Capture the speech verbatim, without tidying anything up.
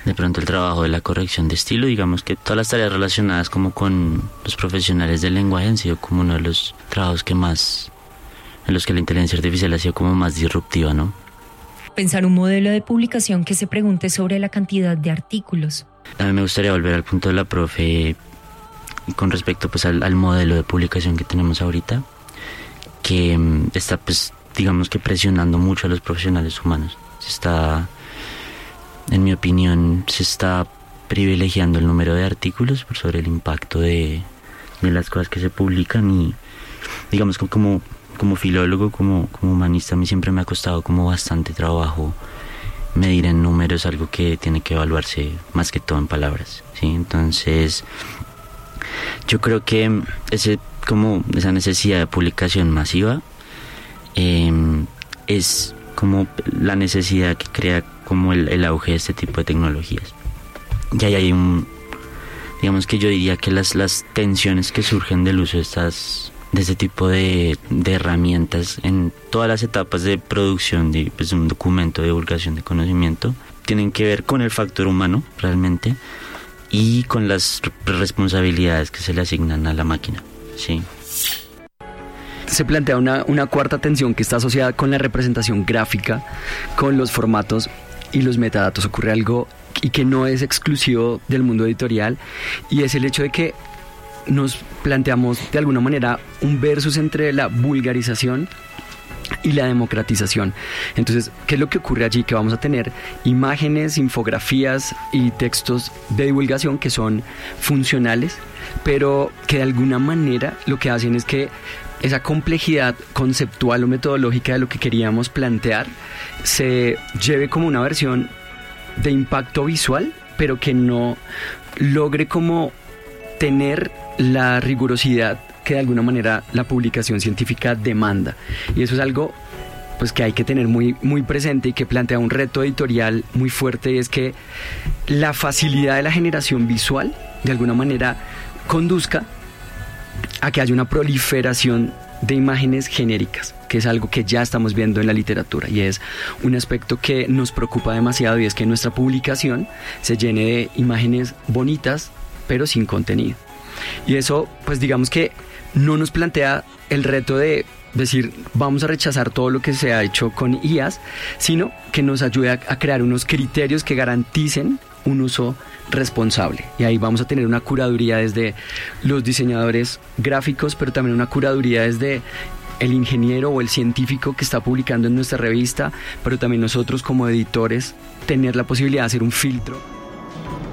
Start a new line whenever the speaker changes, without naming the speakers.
de pronto el trabajo de la corrección de estilo. Digamos que todas las tareas relacionadas como con los profesionales del lenguaje han sido como uno de los trabajos que más, en los que la inteligencia artificial ha sido como más disruptiva, ¿no?
Pensar un modelo de publicación que se pregunte sobre la cantidad de artículos.
A mí me gustaría volver al punto de la profe con respecto pues al, al modelo de publicación que tenemos ahorita, que um, está pues digamos que presionando mucho a los profesionales humanos. Se está, en mi opinión, se está privilegiando el número de artículos por sobre el impacto de, de las cosas que se publican. Y digamos como, como, como filólogo, como, como humanista, a mí siempre me ha costado como bastante trabajo medir en números algo que tiene que evaluarse más que todo en palabras, ¿sí? Entonces yo creo que ese, como esa necesidad de publicación masiva eh, es como la necesidad que crea como el, el auge de este tipo de tecnologías. Y ahí hay un, digamos que yo diría que las, las tensiones que surgen del uso de estas de este tipo de, de herramientas en todas las etapas de producción de pues, un documento de divulgación de conocimiento tienen que ver con el factor humano realmente y con las responsabilidades que se le asignan a la máquina, sí.
Se plantea una, una cuarta tensión que está asociada con la representación gráfica, con los formatos y los metadatos. Ocurre algo y que no es exclusivo del mundo editorial, y es el hecho de que nos planteamos de alguna manera un versus entre la vulgarización y la democratización. Entonces, ¿qué es lo que ocurre allí? Que vamos a tener imágenes, infografías y textos de divulgación que son funcionales, pero que de alguna manera lo que hacen es que esa complejidad conceptual o metodológica de lo que queríamos plantear se lleve como una versión de impacto visual, pero que no logre como tener la rigurosidad que de alguna manera la publicación científica demanda. Y eso es algo pues que hay que tener muy, muy presente y que plantea un reto editorial muy fuerte, y es que la facilidad de la generación visual de alguna manera conduzca a que haya una proliferación de imágenes genéricas, que es algo que ya estamos viendo en la literatura, y es un aspecto que nos preocupa demasiado, y es que nuestra publicación se llene de imágenes bonitas pero sin contenido. Y eso, pues digamos que no nos plantea el reto de decir vamos a rechazar todo lo que se ha hecho con I As, sino que nos ayude a, a crear unos criterios que garanticen un uso responsable. Y ahí vamos a tener una curaduría desde los diseñadores gráficos, pero también una curaduría desde el ingeniero o el científico que está publicando en nuestra revista, pero también nosotros como editores tener la posibilidad de hacer un filtro